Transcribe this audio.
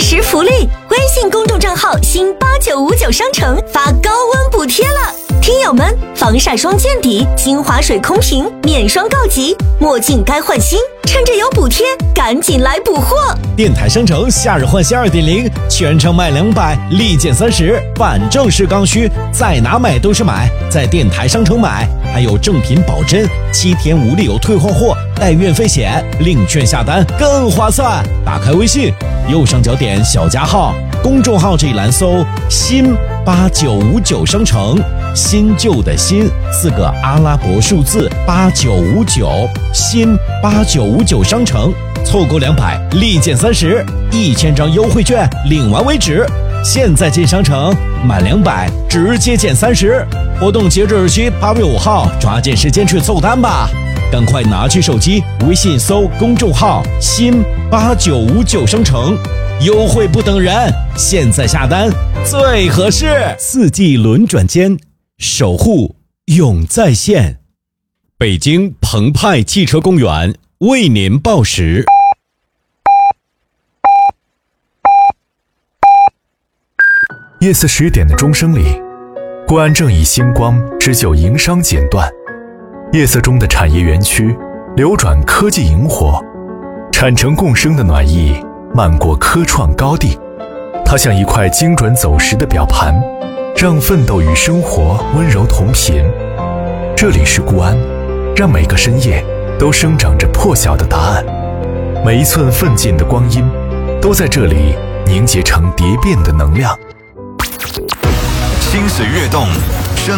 时福利，微信公众账号新8959商城发高温补贴了。听友们，防晒霜见底，精华水空瓶，面霜告急，墨镜该换新，趁着有补贴，赶紧来补货！ 电台商城夏日换新 2.0， 全场买200，立减30，反正是刚需，在哪买都是买，在电台商城买，还有正品保真，7天无理由退换货，带运费险，领券下单更划算。打开微信，右上角点小加号，公众号这一栏搜新8959商城，新旧的新4个阿拉伯数字8959，新8959商城，凑够200立减30，1000张优惠券领完为止。现在进商城满200直接减30，活动截止日期8月5号，抓紧时间去凑单吧！赶快拿起手机，微信搜公众号新8959商城，优惠不等人，现在下单最合适。4季轮转间，守护永在线。北京澎湃汽车公园为您报时。 夜色10点的钟声里，国安正以星光织就营商剪断。夜色中的产业园区流转科技萤火，产城共生的暖意漫过科创高地。它像一块精准走时的表盘，让奋斗与生活温柔同频。这里是固安，让每个深夜都生长着破晓的答案。每一寸奋进的光阴都在这里凝结成蝶变的能量。 心随跃动，